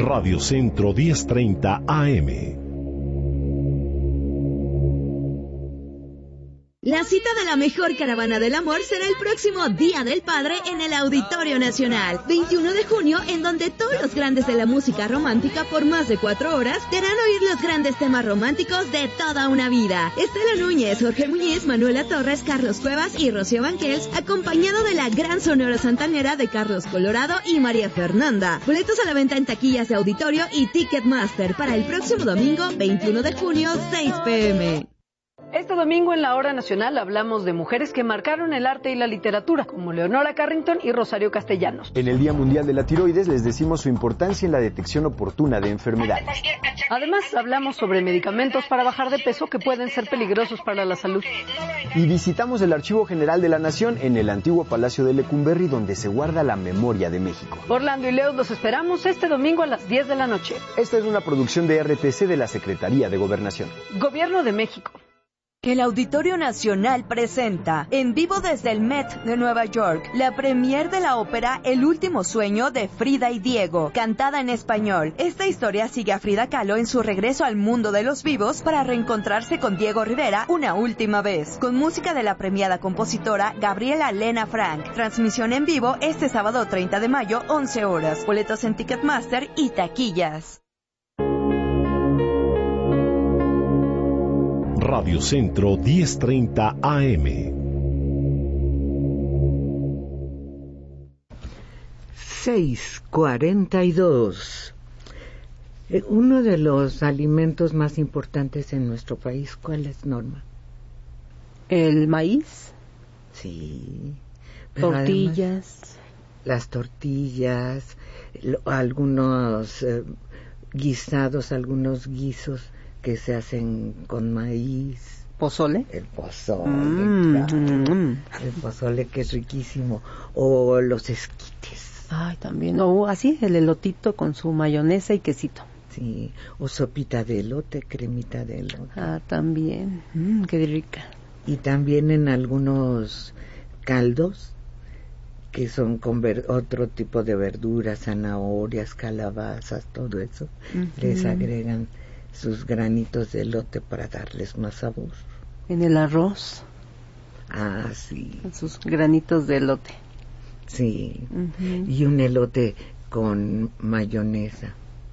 Radio Centro 1030 AM. La cita de la mejor caravana del amor será el próximo Día del Padre en el Auditorio Nacional, 21 de junio, en donde todos los grandes de la música romántica por más de 4 horas te harán oír los grandes temas románticos de toda una vida. Estela Núñez, Jorge Muñiz, Manuela Torres, Carlos Cuevas y Rocío Banquels, acompañado de la gran Sonora Santanera de Carlos Colorado y María Fernanda. Boletos a la venta en taquillas de auditorio y Ticketmaster para el próximo domingo, 21 de junio, 6 p.m. Este domingo en la Hora Nacional hablamos de mujeres que marcaron el arte y la literatura, como Leonora Carrington y Rosario Castellanos. En el Día Mundial de la Tiroides les decimos su importancia en la detección oportuna de enfermedades. Además, hablamos sobre medicamentos para bajar de peso que pueden ser peligrosos para la salud. Y visitamos el Archivo General de la Nación en el antiguo Palacio de Lecumberri, donde se guarda la memoria de México. Orlando y Leo los esperamos este domingo a las 10 de la noche. Esta es una producción de RTC de la Secretaría de Gobernación. Gobierno de México. El Auditorio Nacional presenta, en vivo desde el Met de Nueva York, la premier de la ópera El último sueño de Frida y Diego, cantada en español. Esta historia sigue a Frida Kahlo en su regreso al mundo de los vivos para reencontrarse con Diego Rivera una última vez, con música de la premiada compositora Gabriela Lena Frank. Transmisión en vivo este sábado 30 de mayo, 11 horas. Boletos en Ticketmaster y taquillas. Radio Centro 1030 AM. 6:42. Uno de los alimentos más importantes en nuestro país, ¿cuál es, Norma? ¿El maíz? Sí. Tortillas. Las tortillas, algunos guisados, algunos guisos que se hacen con maíz. ¿Pozole? El pozole, claro. El pozole, que es riquísimo. O los esquites. Ay, también. O así, el elotito con su mayonesa y quesito. Sí, o sopita de elote, cremita de elote. Ah, también. Qué rica. Y también en algunos caldos, que son con otro tipo de verduras, zanahorias, calabazas, todo eso, les agregan sus granitos de elote para darles más sabor. En el arroz. Ah, sí. Sus granitos de elote. Sí. Y un elote con mayonesa.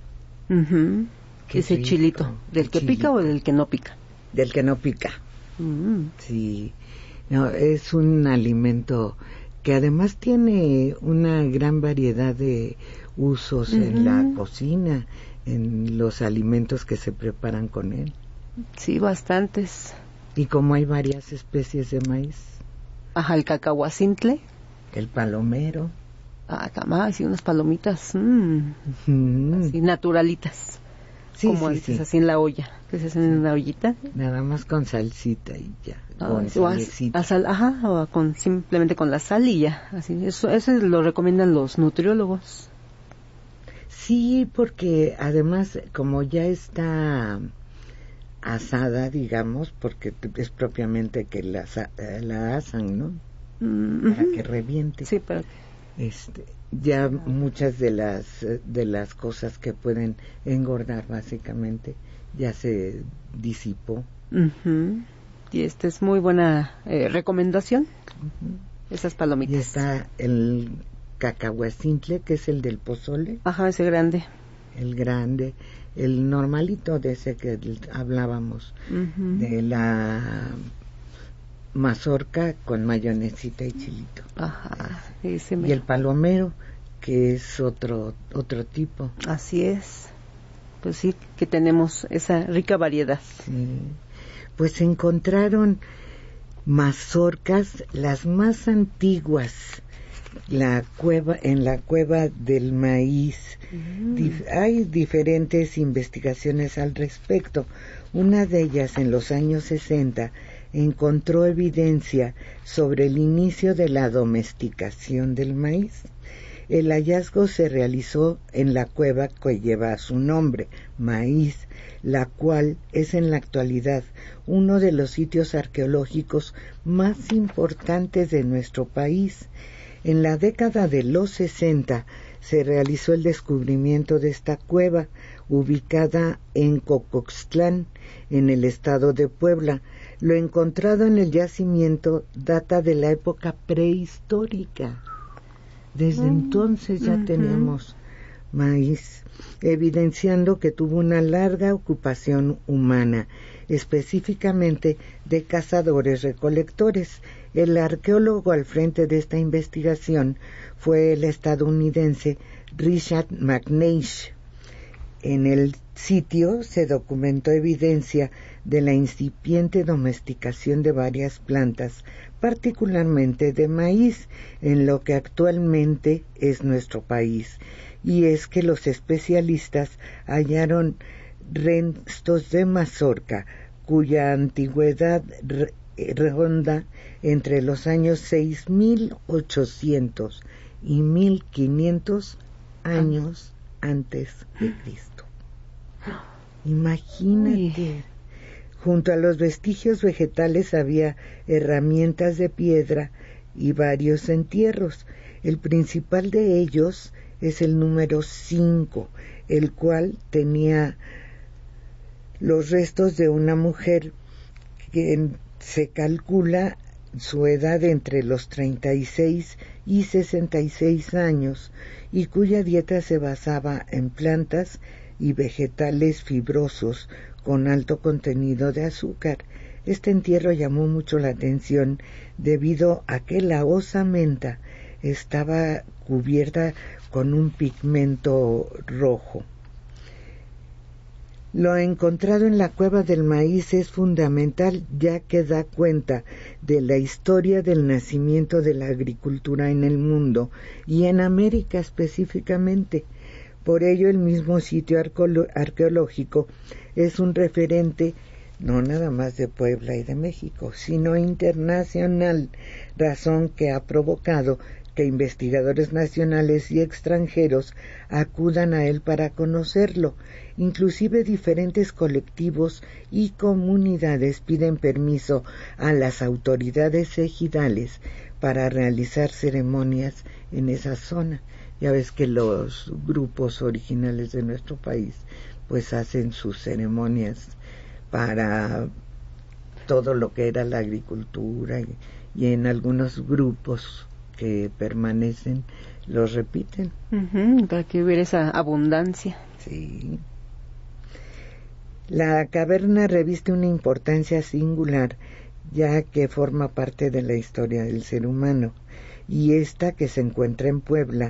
Ese rico. Chilito. ¿Del que pica o del que no pica? Del que no pica. Sí. No, es un alimento que además tiene una gran variedad de usos en la cocina, en los alimentos que se preparan con él. Sí, bastantes. Y como hay varias especies de maíz. Ajá, el cacahuacintle. El palomero. Ah, sí, unas palomitas. Así, naturalitas. Sí, como sí. Así en la olla. Que se hacen en una ollita. Nada más con salsita y ya. Con salecita. O simplemente con la sal y ya. Así, eso lo recomiendan los nutriólogos. Sí, porque además, como ya está asada, digamos, porque es propiamente que la asan, ¿no? Para que reviente. Sí, pero ya muchas de las cosas que pueden engordar, básicamente, ya se disipó. Y esta es muy buena recomendación. Esas palomitas. Y está el cacahuacintle, que es el del pozole. Ajá, ese grande. El grande, el normalito de ese que hablábamos, de la mazorca con mayonesita y chilito. Ajá, y el palomero, que es otro tipo. Así es. Pues sí, que tenemos esa rica variedad. Sí. Pues encontraron mazorcas, las más antiguas, en la cueva del maíz. Hay diferentes investigaciones al respecto. Una de ellas, en los años 60, encontró evidencia sobre el inicio de la domesticación del maíz. El hallazgo se realizó en la cueva que lleva su nombre, Maíz, la cual es en la actualidad uno de los sitios arqueológicos más importantes de nuestro país. En la década de los 60 se realizó el descubrimiento de esta cueva, ubicada en Cocoxtlán, en el estado de Puebla. Lo encontrado en el yacimiento data de la época prehistórica. Desde entonces ya teníamos maíz, evidenciando que tuvo una larga ocupación humana, específicamente de cazadores-recolectores. El arqueólogo al frente de esta investigación fue el estadounidense Richard McNeish. En el sitio se documentó evidencia de la incipiente domesticación de varias plantas, particularmente de maíz, en lo que actualmente es nuestro país. Y es que los especialistas hallaron restos de mazorca, cuya antigüedad ronda entre los años 6.800 y 1.500 años antes de Cristo. Imagínate. Junto a los vestigios vegetales había herramientas de piedra y varios entierros. El principal de ellos es el número 5, el cual tenía los restos de una mujer que se calcula su edad entre los 36 y 66 años y cuya dieta se basaba en plantas y vegetales fibrosos con alto contenido de azúcar. Este entierro llamó mucho la atención debido a que la osamenta estaba cubierta con un pigmento rojo. Lo encontrado en la cueva del maíz es fundamental, ya que da cuenta de la historia del nacimiento de la agricultura en el mundo y en América específicamente. Por ello, el mismo sitio arqueológico es un referente no nada más de Puebla y de México, sino internacional, razón que ha provocado que investigadores nacionales y extranjeros acudan a él para conocerlo. Inclusive diferentes colectivos y comunidades piden permiso a las autoridades ejidales para realizar ceremonias en esa zona. Ya ves que los grupos originales de nuestro país pues hacen sus ceremonias para todo lo que era la agricultura y en algunos grupos que permanecen los repiten. Para que hubiera esa abundancia. Sí. La caverna reviste una importancia singular, ya que forma parte de la historia del ser humano, y esta que se encuentra en Puebla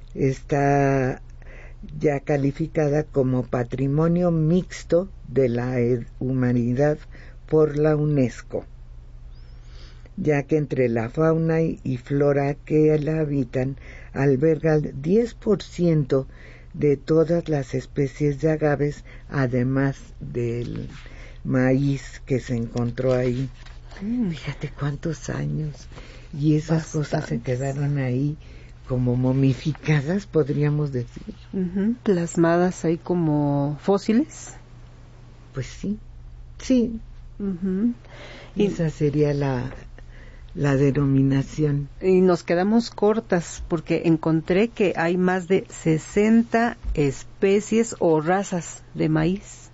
está ya calificada como Patrimonio Mixto de la Humanidad por la UNESCO, ya que entre la fauna y flora que la habitan alberga el 10% de todas las especies de agaves, además del maíz que se encontró ahí. Fíjate cuántos años, y esas cosas se quedaron ahí como momificadas, podríamos decir. Plasmadas ahí como fósiles. Pues sí, sí. Esa sería la denominación. Y nos quedamos cortas porque encontré que hay más de 60 especies o razas de maíz.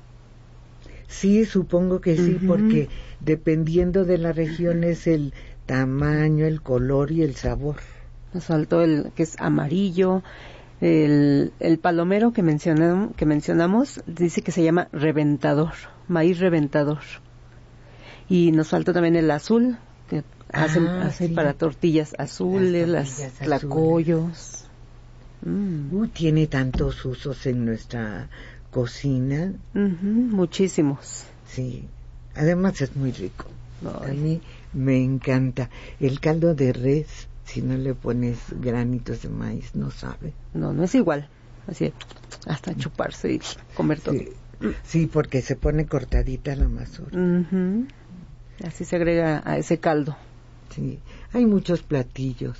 Sí, supongo que sí, porque dependiendo de la región es el tamaño, el color y el sabor. Nos faltó el que es amarillo, el palomero que mencionamos dice que se llama reventador, maíz reventador. Y nos faltó también el azul, que hacen sí, para tortillas azules, las tlacoyos. Tiene tantos usos en nuestra cocina. Muchísimos. Sí, además es muy rico. A mí me encanta. El caldo de res, si no le pones granitos de maíz, no sabe. No es igual. Así, hasta chuparse y comer todo. Sí, porque se pone cortadita la mazorca. Así se agrega a ese caldo. Sí, hay muchos platillos.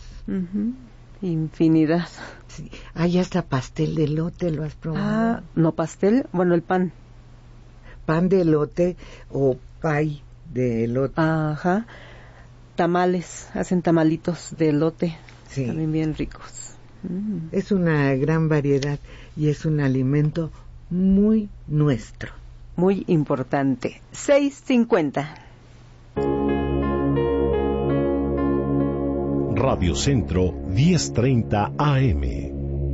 Infinidad. Sí. Hay hasta pastel de elote, ¿lo has probado? No pastel, bueno, el pan. Pan de elote o pay de elote. Tamales, hacen tamalitos de elote. Sí. También bien ricos. Es una gran variedad y es un alimento muy nuestro. Muy importante. 6:50. Radio Centro 1030 AM.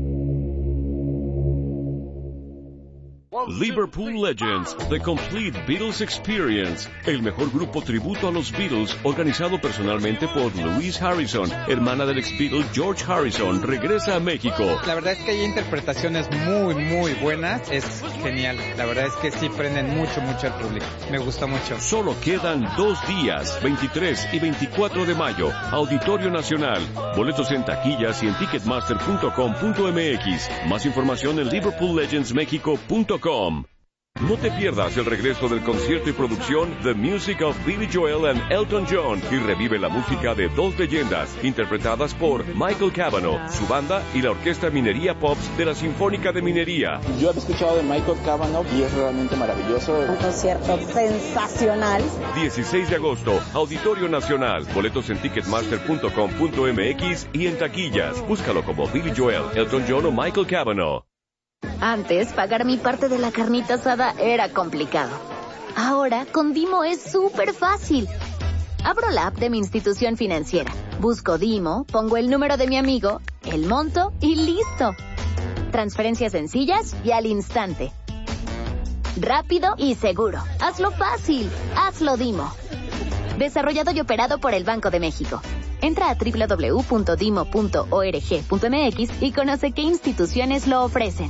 Liverpool Legends, The Complete Beatles Experience, el mejor grupo tributo a los Beatles, organizado personalmente por Louise Harrison, hermana del ex-Beatle George Harrison, regresa a México. La verdad es que hay interpretaciones muy buenas, es genial, la verdad es que sí prenden mucho al público, me gusta mucho. Solo quedan 2 días, 23 y 24 de mayo, Auditorio Nacional, boletos en taquillas y en ticketmaster.com.mx, más información en liverpoollegendsmexico.com. No te pierdas el regreso del concierto y producción The Music of Billy Joel and Elton John y revive la música de 2 leyendas interpretadas por Michael Cavanaugh, su banda y la Orquesta Minería Pops de la Sinfónica de Minería. Yo he escuchado de Michael Cavanaugh y es realmente maravilloso. Un concierto sensacional. 16 de agosto, Auditorio Nacional. Boletos en ticketmaster.com.mx y en taquillas. Búscalo como Billy Joel, Elton John o Michael Cavanaugh. Antes, pagar mi parte de la carnita asada era complicado. Ahora, con Dimo es súper fácil. Abro la app de mi institución financiera, busco Dimo, pongo el número de mi amigo, el monto y listo. Transferencias sencillas y al instante. Rápido y seguro. Hazlo fácil. Hazlo Dimo. Desarrollado y operado por el Banco de México. Entra a www.dimo.org.mx y conoce qué instituciones lo ofrecen.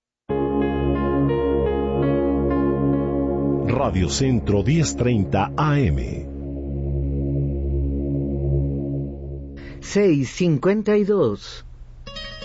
Radio Centro 1030 AM. 6:52.